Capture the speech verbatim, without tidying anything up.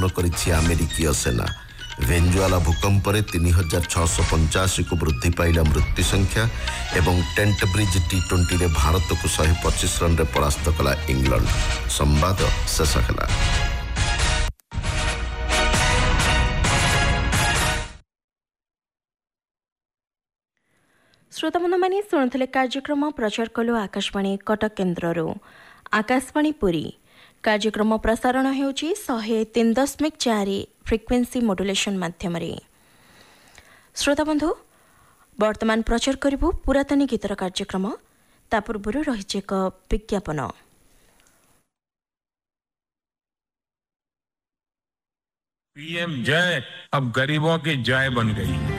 पूर्ण करिछि अमेरिकीय सेना। वेनेजुएला भूकंप रे तीन हजार छःश पचासी को वृद्धि पाइला मृत्यु संख्या एवं टेंट ब्रिज टी ट्वेंटी रे भारत को एक सौ पच्चीस रन रे परास्त कला इंग्लैंड। संवाद शेष हला। श्रोताबंधु माने शुणुथिले कार्यक्रम प्रचार कलु आकाशवाणी कटक केन्द्ररू। आकाशवाणी पुरी कार्यक्रम प्रसारण हेउची सौ तीन दशमिक चार फ्रिक्वेन्सी मॉड्यूलेशन माध्यम। श्रोताबंधु वर्तमान प्रचार करिबु पुरातनी गीतर कार्यक्रम। ता पूर्व रही एक विज्ञापन। पीएम जय अब गरीबों की जय बन गई।